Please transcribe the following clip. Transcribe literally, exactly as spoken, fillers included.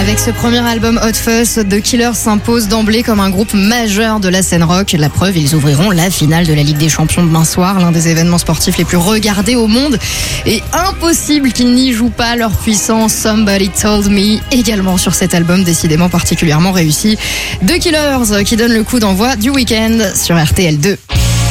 Avec ce premier album Hot Fuss, The Killers s'impose d'emblée comme un groupe majeur de la scène rock. La preuve, ils ouvriront la finale de la Ligue des Champions demain soir, l'un des événements sportifs les plus regardés au monde. Et impossible qu'ils n'y jouent pas leur puissant Somebody Told Me, également sur cet album décidément particulièrement réussi. The Killers qui donne le coup d'envoi du week-end sur R T L deux.